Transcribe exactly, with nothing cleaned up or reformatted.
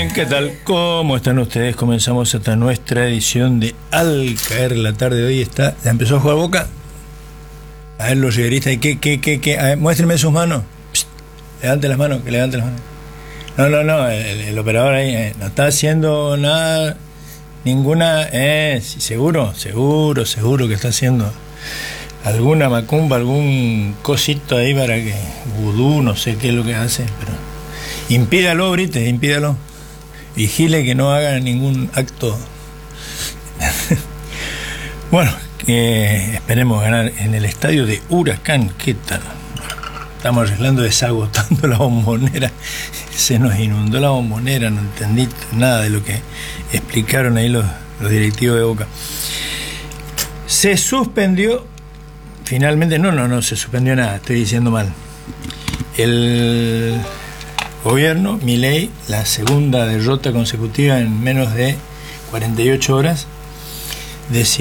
Bien, ¿qué tal? ¿Cómo están ustedes? Comenzamos esta nuestra edición de Al Caer la Tarde. Hoy está, ya empezó a jugar Boca. A ver los rigueristas, ¿qué, qué, qué, qué? A ver, muéstrenme sus manos. Psst, levante las manos, que levante las manos. No, no, no, el, el operador ahí eh, no está haciendo nada, ninguna, eh, seguro, seguro, seguro que está haciendo alguna macumba, algún cosito ahí para que, vudú, no sé qué es lo que hace, pero impídalo, Brite, impídalo. Vigile que no haga ningún acto. Bueno, eh, esperemos ganar en el estadio de Huracán. ¿Qué tal? Estamos arreglando, desagotando la bombonera. Se nos inundó la bombonera, no entendí nada de lo que explicaron ahí los, los directivos de Boca. Se suspendió, finalmente, no, no, no se suspendió nada, estoy diciendo mal. El gobierno, Milei, la segunda derrota consecutiva en menos de cuarenta y ocho horas, decidió